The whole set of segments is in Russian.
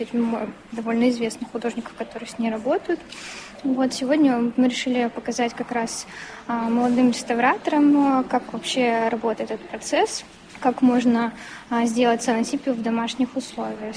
довольно известных художников, которые с ней работают. Вот сегодня мы решили показать как раз молодым реставраторам, как вообще работает этот процесс, как можно сделать ценотипию в домашних условиях.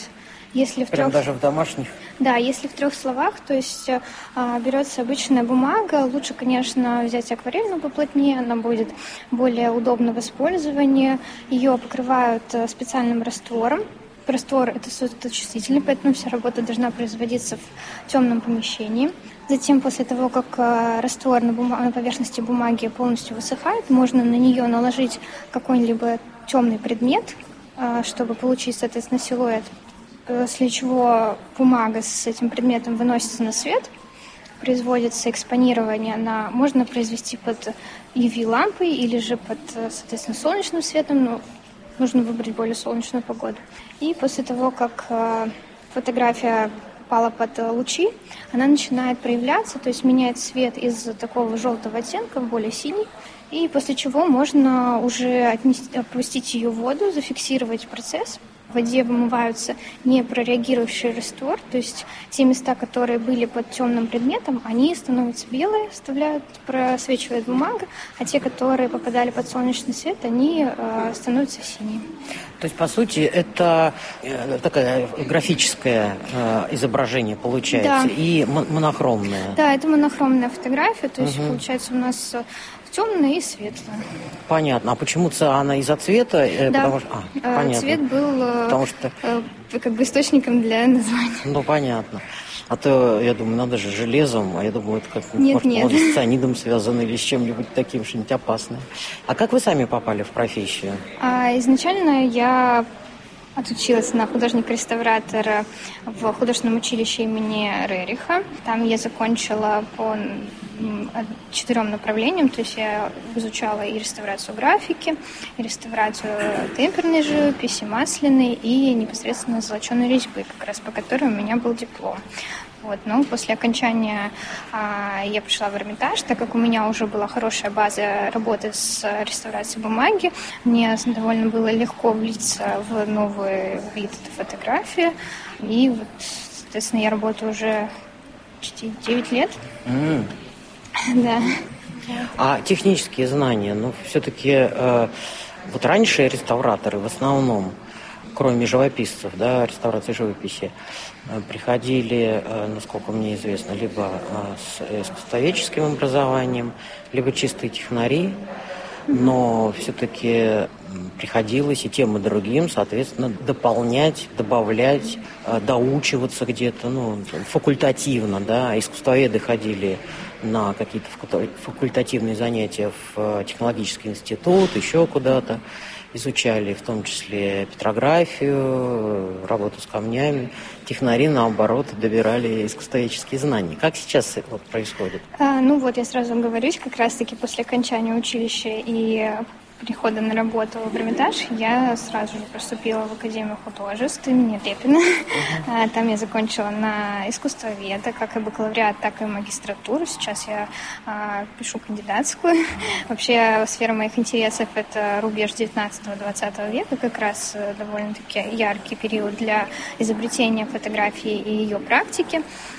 Даже в домашних? Да, если в 3 словах, то есть берется обычная бумага, лучше, конечно, взять акварельную поплотнее, она будет более удобна в использовании. Ее покрывают специальным раствором. Раствор – это светочувствительный, поэтому вся работа должна производиться в темном помещении. Затем, после того, как раствор на поверхности бумаги полностью высыхает, можно на нее наложить какой-либо темный предмет, чтобы получить, соответственно, силуэт. После чего бумага с этим предметом выносится на свет, производится экспонирование. Можно произвести под UV-лампой или же под, соответственно, солнечным светом, но нужно выбрать более солнечную погоду. И после того, как фотография попала под лучи, она начинает проявляться, то есть меняет цвет из такого желтого оттенка в более синий. И после чего можно уже опустить ее в воду, зафиксировать процесс. В воде вымываются не прореагировавший раствор, то есть те места, которые были под темным предметом, они становятся белые, просвечивает бумага, а те, которые попадали под солнечный свет, они становятся синие. То есть, по сути, это такое графическое изображение получается, да. И монохромное. Да, это монохромная фотография, то есть получается у нас темная и светлая. Понятно. А почему она из-за цвета? Да. Потому что... понятно. Цвет был как бы источником для названия. Ну, понятно. А то, я думаю, надо же железом, а я думаю, это как может, с цианидом связано или с чем-нибудь таким, что-нибудь опасное. А как вы сами попали в профессию? Изначально я отучилась на художника-реставратора в художественном училище имени Рериха. Там я закончила по 4 направлениям, то есть я изучала и реставрацию графики, и реставрацию темперной живописи, масляной и непосредственно золоченой резьбы, как раз по которой у меня был диплом. Но после окончания я пришла в Эрмитаж, так как у меня уже была хорошая база работы с реставрацией бумаги. Мне довольно было легко влиться в новый вид фотографии. И соответственно, я работаю уже почти 9 лет. Да. А технические знания, все-таки раньше реставраторы в основном, кроме живописцев, реставрации живописи, приходили, насколько мне известно, либо с искусствоведческим образованием, либо чистые технари, но все-таки приходилось и тем, и другим, соответственно, дополнять, добавлять, доучиваться где-то, факультативно, искусствоведы ходили на какие-то факультативные занятия в технологический институт, еще куда-то. Изучали в том числе петрографию, работу с камнями. Технари, наоборот, добирали искусствоведческие знания. Как сейчас это происходит? Я сразу говорю, как раз-таки после окончания училища и прихода на работу в Эрмитаж я сразу же поступила в Академию художеств имени Репина. Там я закончила на искусствоведа, как и бакалавриат, так и магистратуру. Сейчас я пишу кандидатскую. Вообще сфера моих интересов – это рубеж 19-20 века, как раз довольно-таки яркий период для изобретения фотографии и ее практики.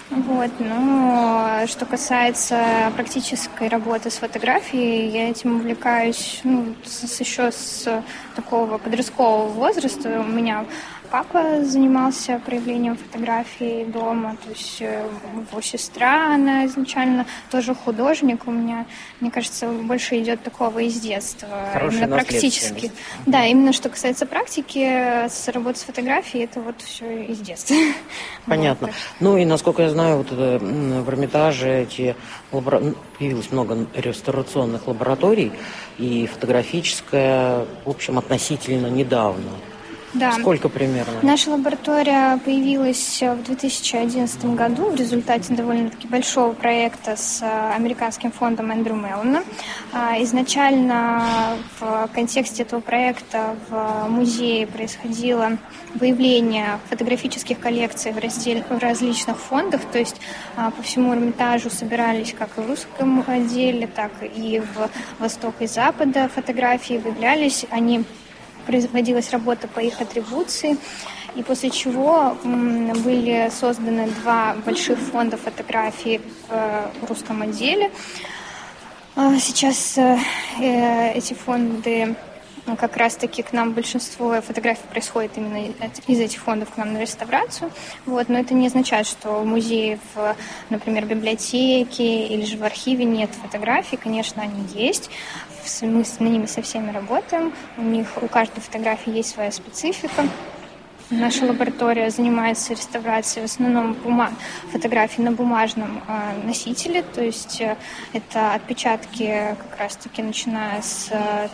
Но что касается практической работы с фотографией, я этим увлекаюсь еще с такого подросткового возраста. У меня папа занимался проявлением фотографий дома, то есть его сестра, она изначально тоже художник. У меня, мне кажется, больше идет такого из детства. Хорошая именно практически. Да, именно что касается практики, с работы с фотографией, это все из детства. Понятно. И насколько я знаю, в Эрмитаже появилось много реставрационных лабораторий, и фотографическая, в общем, относительно недавно. Да. Сколько примерно? Наша лаборатория появилась в 2011 году в результате довольно-таки большого проекта с американским фондом Эндрю Меллона. Изначально в контексте этого проекта в музее происходило выявление фотографических коллекций в различных фондах, то есть по всему Эрмитажу собирались как и в русском отделе, так и в Востока и Запада фотографии выявлялись, производилась работа по их атрибуции, и после чего были созданы 2 больших фонда фотографий в русском отделе. Сейчас эти фонды, как раз-таки к нам большинство фотографий происходит именно из этих фондов к нам на реставрацию. Вот. Но это не означает, что в музее, например, библиотеке или же в архиве нет фотографий. Конечно, они есть. Мы с ними со всеми работаем. У каждой фотографии есть своя специфика. Наша лаборатория занимается реставрацией в основном фотографий на бумажном носителе, то есть это отпечатки как раз-таки начиная с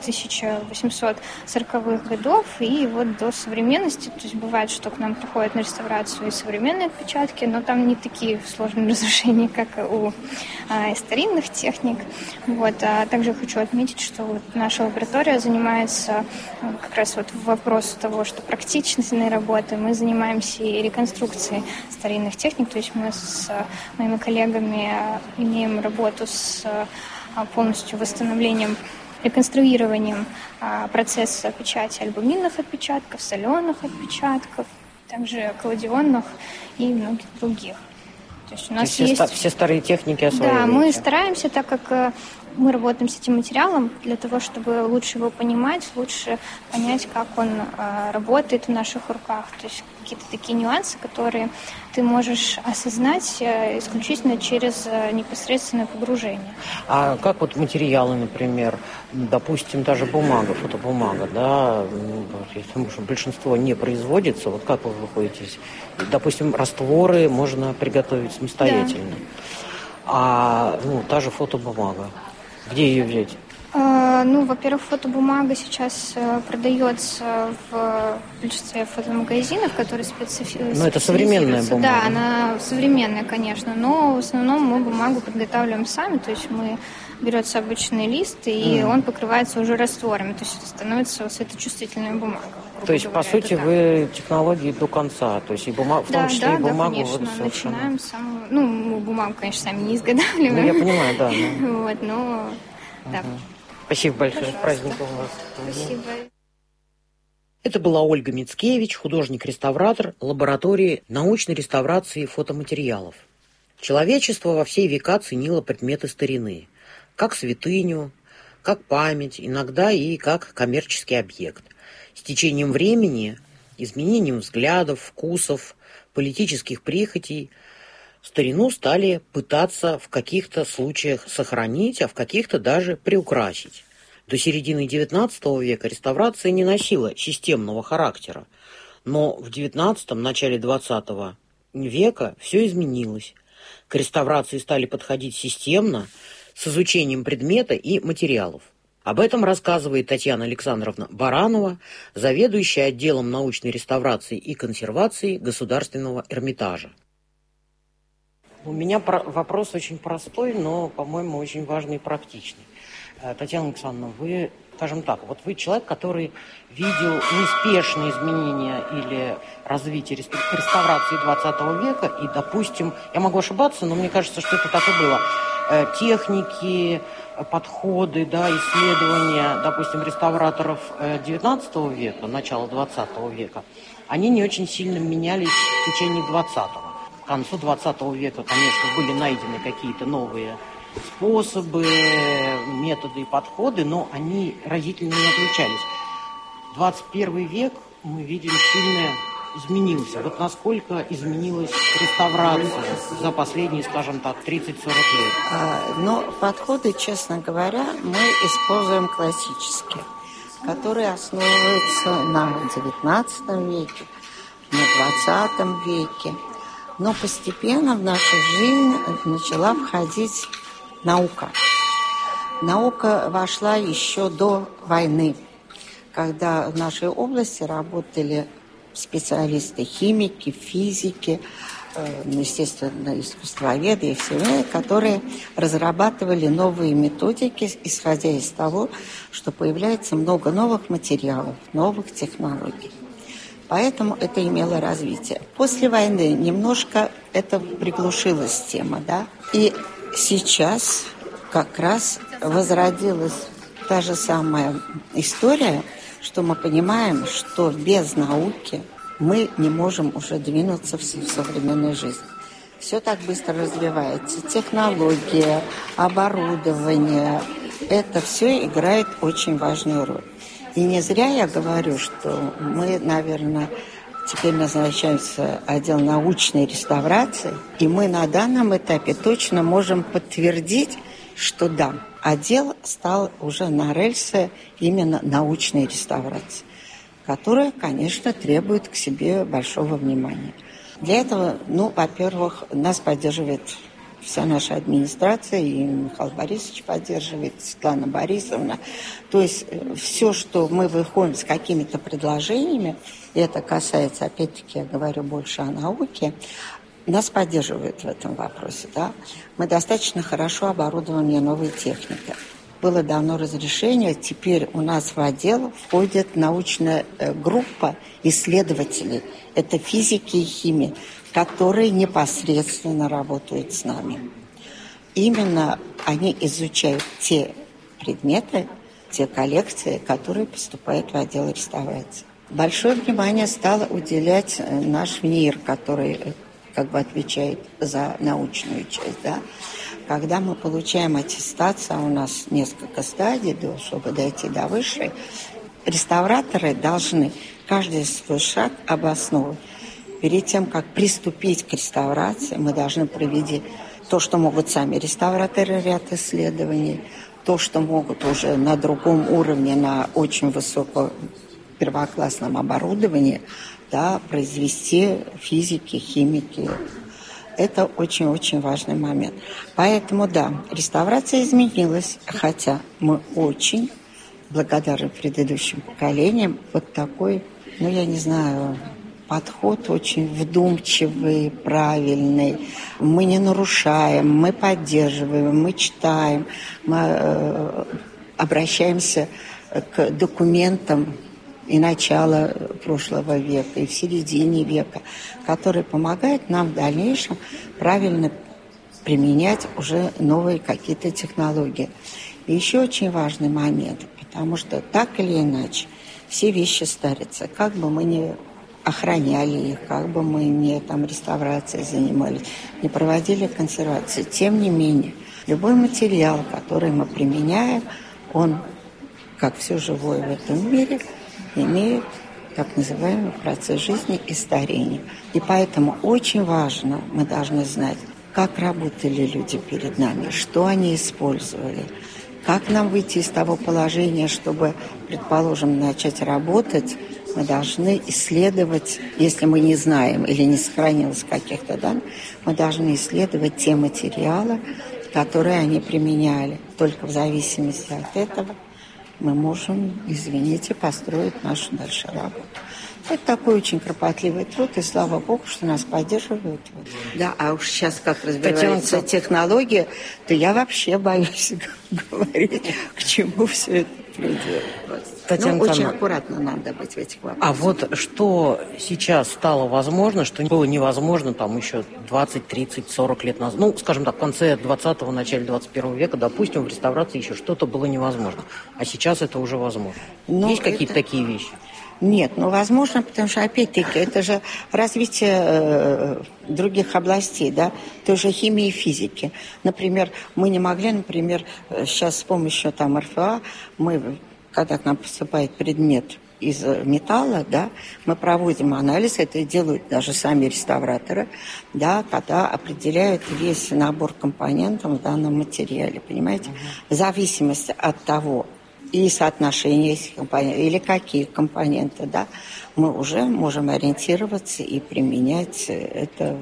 1840-х годов и вот до современности. То есть бывает, что к нам приходят на реставрацию и современные отпечатки, но там не такие сложные разрушения, как у старинных техник. Вот. А также хочу отметить, что вот наша лаборатория занимается как раз вот вопросу того, что практичной работы мы занимаемся и реконструкцией старинных техник, то есть мы с моими коллегами имеем работу с полностью восстановлением, реконструированием процесса печати альбуминных отпечатков, соленых отпечатков, также колодионных и многих других. То есть у нас есть все старые техники освоили. Да, мы стараемся, так как мы работаем с этим материалом, для того, чтобы лучше его понимать, лучше понять, как он работает в наших руках. То есть какие-то такие нюансы, которые ты можешь осознать исключительно через непосредственное погружение. А как вот материалы, например, допустим, даже бумага, фотобумага, да, если большинство не производится, вот как вы выходите? Допустим, растворы можно приготовить самостоятельно. Да. А та же фотобумага, где ее взять? Во-первых, фотобумага сейчас продается в большинстве фотомагазинов, которые специализируются. Но это современная бумага. Да, она современная, конечно, но в основном мы бумагу подготавливаем сами, то есть берется обычный лист, и он покрывается уже растворами, то есть это становится светочувствительная бумага. То есть, по сути, вы технологии до конца, то есть и бумагу, в том числе и бумагу. Да, конечно, начинаем мы бумагу, конечно, сами не изготавливаем. Я понимаю, да. Вот, но да. Спасибо большое. С праздником вас. Спасибо. Это была Ольга Мицкевич, художник-реставратор лаборатории научной реставрации фотоматериалов. Человечество во все века ценило предметы старины, как святыню, как память, иногда и как коммерческий объект. С течением времени, изменением взглядов, вкусов, политических прихотей, старину стали пытаться в каких-то случаях сохранить, а в каких-то даже приукрасить. До середины XIX века реставрация не носила системного характера, но в XIX, начале XX века все изменилось. К реставрации стали подходить системно, с изучением предмета и материалов. Об этом рассказывает Татьяна Александровна Баранова, заведующая отделом научной реставрации и консервации Государственного Эрмитажа. У меня вопрос очень простой, но, по-моему, очень важный и практичный. Татьяна Александровна, вы, скажем так, вот вы человек, который видел неспешные изменения или развитие реставрации 20 века, и, допустим, я могу ошибаться, но мне кажется, что это так и было, техники, подходы, да, исследования, допустим, реставраторов 19 века, начала 20 века, они не очень сильно менялись в течение 20-го. К концу 20 века, конечно, были найдены какие-то новые способы, методы и подходы, но они разительно не отличались. 21 век, мы видим, сильно изменился. Вот насколько изменилась реставрация за последние, скажем так, 30-40 лет? Но подходы, честно говоря, мы используем классические, которые основываются на 19 веке, на 20 веке. Но постепенно в нашу жизнь начала входить наука. Наука вошла еще до войны, когда в нашей области работали специалисты химики, физики, естественно, искусствоведы и все, которые разрабатывали новые методики, исходя из того, что появляется много новых материалов, новых технологий. Поэтому это имело развитие. После войны немножко это приглушилась тема, да. И сейчас как раз возродилась та же самая история, что мы понимаем, что без науки мы не можем уже двинуться в современную жизнь. Все так быстро развивается. Технология, оборудование, это все играет очень важную роль. И не зря я говорю, что мы, наверное, теперь назначаемся отдел научной реставрации, и мы на данном этапе точно можем подтвердить, что да, отдел стал уже на рельсы именно научной реставрации, которая, конечно, требует к себе большого внимания. Для этого, во-первых, нас поддерживает вся наша администрация, и Михаил Борисович поддерживает, Светлана Борисовна. То есть все, что мы выходим с какими-то предложениями, и это касается, опять-таки, я говорю больше о науке, нас поддерживают в этом вопросе. Да? Мы достаточно хорошо оборудованы новой техникой. Было дано разрешение, теперь у нас в отдел входит научная группа исследователей. Это физики и химии, которые непосредственно работают с нами. Именно они изучают те предметы, те коллекции, которые поступают в отдел реставрации. Большое внимание стало уделять наш МИИР, который отвечает за научную часть, да. Когда мы получаем аттестацию, а у нас несколько стадий, чтобы дойти до высшей, реставраторы должны каждый свой шаг обосновывать. Перед тем, как приступить к реставрации, мы должны провести то, что могут сами реставраторы, ряд исследований, то, что могут уже на другом уровне, на очень высоком первоклассном оборудовании, да, произвести физики, химики. Это очень-очень важный момент. Поэтому, да, реставрация изменилась, хотя мы очень благодарны предыдущим поколениям. Вот такой, я не знаю, подход очень вдумчивый, правильный. Мы не нарушаем, мы поддерживаем, мы читаем, мы обращаемся к документам и начала прошлого века, и в середине века, которые помогают нам в дальнейшем правильно применять уже новые какие-то технологии. И еще очень важный момент, потому что так или иначе все вещи старятся. Как бы мы ни охраняли их, как бы мы ни реставрацией занимались, не проводили консервацию, тем не менее, любой материал, который мы применяем, он, как все живое в этом мире, имеют так называемый процесс жизни и старения. И поэтому очень важно, мы должны знать, как работали люди перед нами, что они использовали, как нам выйти из того положения, чтобы, предположим, начать работать, мы должны исследовать, если мы не знаем или не сохранилось каких-то данных, мы должны исследовать те материалы, которые они применяли. Только в зависимости от этого мы можем, извините, построить нашу дальше работу. Это такой очень кропотливый труд, и слава богу, что нас поддерживают. Да, а уж сейчас как развивается технология, то я вообще боюсь говорить, к чему все это придет. Татьяна, очень аккуратно надо быть в этих вопросах. А вот что сейчас стало возможно, что было невозможно еще 20, 30, 40 лет назад, скажем так, в конце 20-го, начале 21 века, допустим, в реставрации еще что-то было невозможно, а сейчас это уже возможно. Есть какие-то такие вещи? Нет, возможно, потому что, опять-таки, это же развитие других областей, да, той же химии и физики. Например, мы не могли, сейчас с помощью РФА, когда к нам поступает предмет из металла, да, мы проводим анализ, это делают даже сами реставраторы, да, когда определяют весь набор компонентов в данном материале, понимаете? В зависимости от того, и соотношение этих компонентов, или какие компоненты, да, мы уже можем ориентироваться и применять это.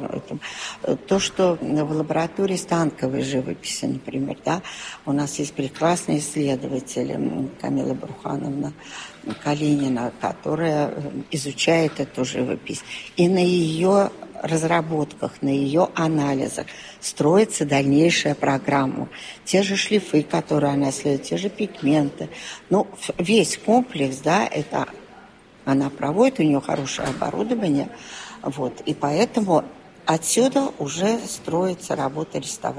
То, что в лаборатории станковой живописи, например, да, у нас есть прекрасный исследователь Камила Брухановна Калинина, которая изучает эту живопись. И на ее разработках, на ее анализах строится дальнейшая программа. Те же шлифы, которые она исследует, те же пигменты. Весь комплекс, да, это она проводит, у нее хорошее оборудование. И поэтому отсюда уже строится работа реставратора.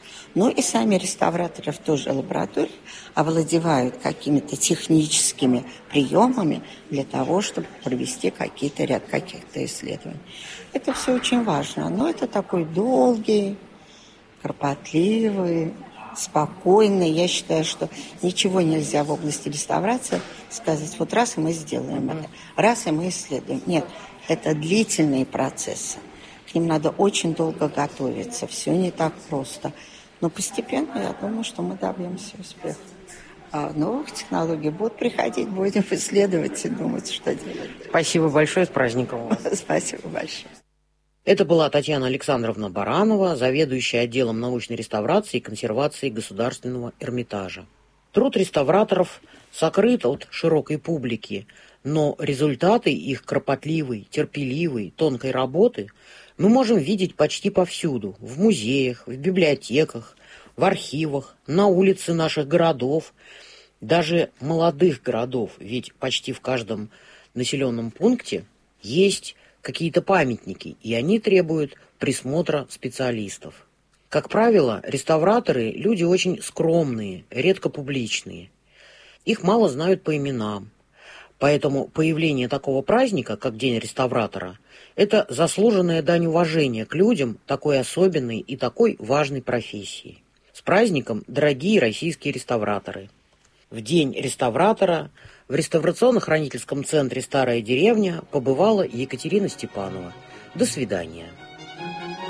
Ну и сами реставраторы в той же лаборатории овладевают какими-то техническими приемами для того, чтобы провести ряд каких-то исследований. Это все очень важно, но это такой долгий, кропотливый, спокойный. Я считаю, что ничего нельзя в области реставрации сказать, вот раз и мы сделаем это, раз и мы исследуем. Нет, это длительные процессы. К ним надо очень долго готовиться, все не так просто. Но постепенно, я думаю, что мы добьемся успеха. А новых технологий будут приходить, будем исследовать и думать, что делать. Спасибо большое, с праздником вас. Спасибо большое. Это была Татьяна Александровна Баранова, заведующая отделом научной реставрации и консервации Государственного Эрмитажа. Труд реставраторов сокрыт от широкой публики, но результаты их кропотливой, терпеливой, тонкой работы мы можем видеть почти повсюду: в музеях, в библиотеках, в архивах, на улице наших городов, даже молодых городов, ведь почти в каждом населенном пункте есть какие-то памятники, и они требуют присмотра специалистов. Как правило, реставраторы – люди очень скромные, редко публичные. Их мало знают по именам. Поэтому появление такого праздника, как День реставратора, это заслуженная дань уважения к людям такой особенной и такой важной профессии. С праздником, дорогие российские реставраторы! В День реставратора в реставрационно-хранительском центре «Старая деревня» побывала Екатерина Степанова. До свидания.